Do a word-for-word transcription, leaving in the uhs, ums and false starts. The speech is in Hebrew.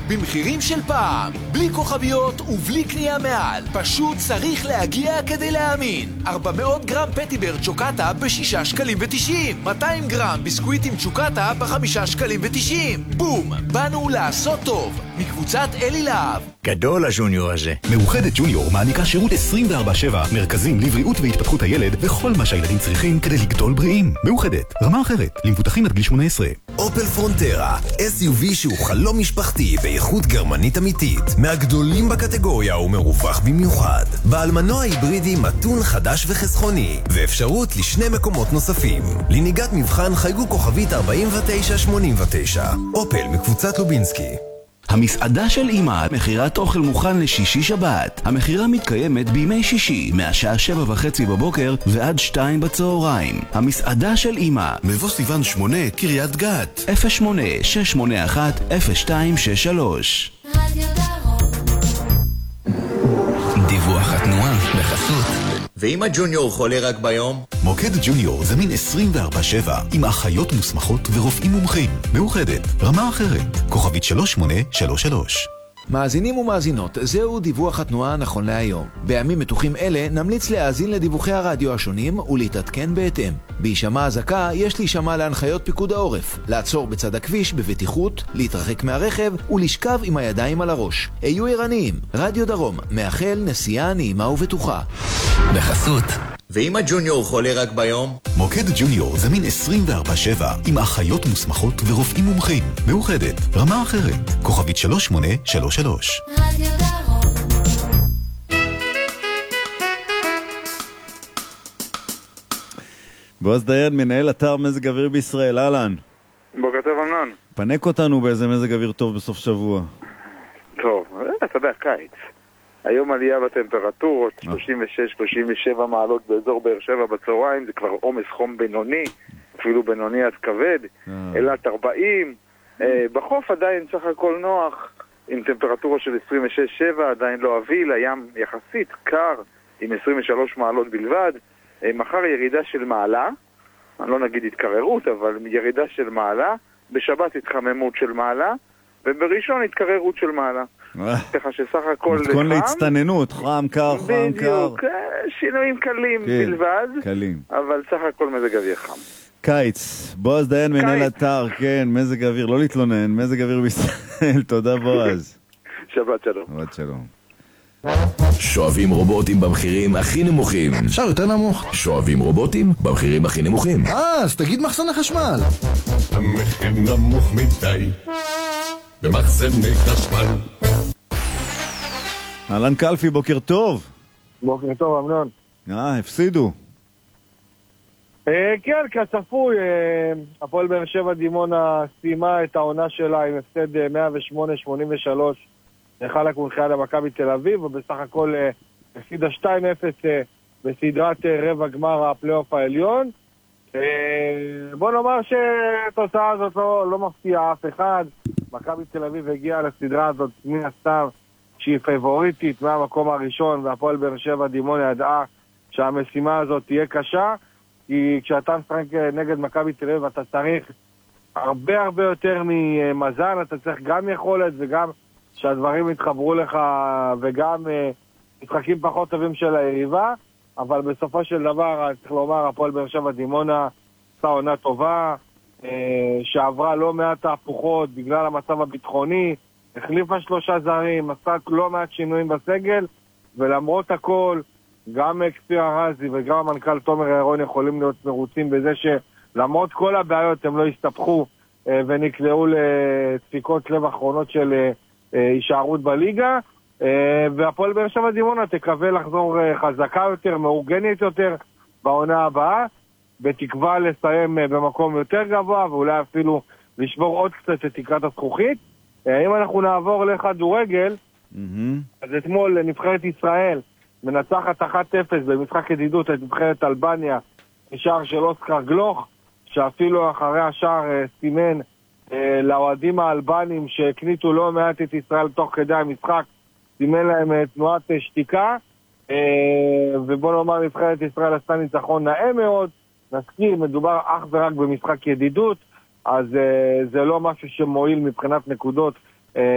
במחירים של פעם, בלי כוכביות ובלי קנייה מעל. פשוט צריך להגיע כדי להאמין. ארבע מאות גרם פטיבר צ'וקטה בשישה שקלים ותשעים. מאתיים גרם ביסקוויטים צ'וקטה בחמישה שקלים ותשעים. בום, באנו לעשות טוב. מקבוצת אלי להב. גדול הג'וניור הזה. מאוחדת ג'וניור מעניקה שירות עשרים וארבע שבע, מרכזים לבריאות והתפתחות הילד וכל מה שהילדים צריכים כדי לגדול בריאים. מאוחדת, רמה אחרת, למבוטחים עד גיל שמונה עשרה. אופל פרונטרה, אס יו וי שהוא חלום משפחתי באיכות גרמנית אמיתית, מהגדולים בקטגוריה ומרווח במיוחד. בעל מנוע היברידי מתון חדש וחסכוני, ואפשרות לשני מקומות נוספים. לנהיגת מבחן חייגו כוכבית ארבעים ותשע שמונים ותשע. אופל מקבוצת לובינסקי. המסעדה של אמא, מחירת אוכל מוכן לשישי שבת. המחירה מתקיימת בימי שישי, מהשעה שבע וחצי בבוקר ועד שתיים בצהריים. המסעדה של אמא, מבוא סיוון שמונה, קריית גת. אפס שמונה שש שמונה אחת אפס שתיים שש שלוש. דיווח התנועה בחסות. ואם הג'וניור חולה רק ביום? מוקד ג'וניור זמין עשרים וארבע שבע עם אחיות מוסמכות ורופאים מומחים. מאוחדת, רמה אחרת, כוכבית שלוש שמונה שלוש שלוש. מאזינים ומאזינות, זהו דיווח התנועה נכון להיום. בימים מתוחים אלה נמליץ להאזין לדיווחי הרדיו השונים ולהתעדכן בהתאם. בהישמע הזקה יש להישמע להנחיות פיקוד העורף, לעצור בצד הכביש בבטיחות, להתרחק מהרכב ולשכב עם הידיים על הראש. היו ערניים, רדיו דרום, מאחל נסיעה נעימה ובטוחה. בחסות. ואם הג'וניור חולה רק ביום? מוקד ג'וניור זמין עשרים וארבע שבע עם אחיות מוסמכות ורופאים מומחים. מאוחדת, רמה אחרת, כוכבית שלוש שמונה שלוש שלוש. בועז דיין, מנהל אתר מזג אוויר בישראל, אהלן. בוקר טוב אמנון. פנק אותנו באיזה מזג אוויר טוב בסוף שבוע. טוב, אתה יודע, קיץ. היום עלייה בטמפרטורות, שלושים ושש שלושים ושבע מעלות באזור באר שבע בצהריים, זה כבר עומס חום בינוני, אפילו בינוני עד כבד, אילת ארבעים, בחוף עדיין סך הכל נוח, עם טמפרטורה של עשרים ושש שבע, עדיין לא אביל, הים יחסית קר, עם עשרים ושלוש מעלות בלבד, מחר ירידה של מעלה, אני לא נגיד התקררות, אבל ירידה של מעלה, בשבת התחממות של מעלה, ובראשון התקררות של מעלה. ככה שסך הכל מתכון להצטננות, חם, קר, חם, קר. בדיוק, שינויים קלים בלבד, אבל סך הכל מזג אוויר חם. קיץ, בועז דיין מנהל אתר, כן, מזג אוויר, לא להתלונן, מזג אוויר בישראל, תודה בועז. שבת שלום. שבת שלום. שואבים רובוטים במחירים הכי נמוכים. אפשר יותר נמוך. שואבים רובוטים במחירים הכי נמוכים. אה, אז תגיד מחסן החשמל. המחיר נמוך מדי במחסני חשמל. אהלן קלפי, בוקר טוב. בוקר טוב, אמנון. אה, הפסידו. כן, כצפוי, הפועל באר שבע דימונה סיימה את העונה שלה עם הפסד מאה ושמונה שמונים ושלוש לחלק מולחייה למכבי תל אביב, ובסך הכל הפסידה שתיים אפס בסדרת רבע גמר הפלייאוף העליון. בוא נאמר שהתוצאה הזאת לא, לא מפתיעה אף אחד. מכבי תל אביב הגיעה לסדרה הזאת מן הסתם שהיא פייבוריטית מהמקום הראשון, והפועל באר שבע דימונה ידעה שהמשימה הזאת תהיה קשה, כי כשאתה משחק נגד מכבי תל אביב אתה צריך הרבה הרבה יותר ממזל, אתה צריך גם יכולת וגם שהדברים יתחברו לך וגם משחקים פחות טובים של היריבה, אבל בסופו של דבר צריך לומר הפועל באר שבע דימונה עשה עונה טובה, שעברה לא מעט תהפוכות בגלל המצב הביטחוני, החליפה שלושה זרים, עשה לא מעט שינויים בסגל, ולמרות הכל גם כפיר ארזי וגם המנכ"ל תומר ירון יכולים להיות מרוצים בזה שלמרות כל הבעיות הם לא הסתפחו ונקלעו לדפיקות לב אחרונות של הישארות בליגה, והפועל באר שבע דימונה תקווה לחזור חזקה יותר, מאורגנית יותר בעונה הבאה, בתקווה לסיים במקום יותר גבוה ואולי אפילו לשבור עוד קצת את תקרת הזכוכית. אם אנחנו נעבור לכדורגל, אז אתמול נבחרת ישראל מנצחת אחת אפס במשחק ידידות את נבחרת אלבניה בשער של אוסקר גלוך, שאפילו אחרי השער סימן לאוהדים האלבנים שהקניטו לא מעט את ישראל תוך כדי המשחק, סימן להם תנועת שתיקה, ובוא נאמר נבחרת ישראל עשתה ניצחון נאה מאוד. נזכיר, מדובר אך ורק במשחק ידידות, אז זה לא משהו שמועיל מבחינת נקודות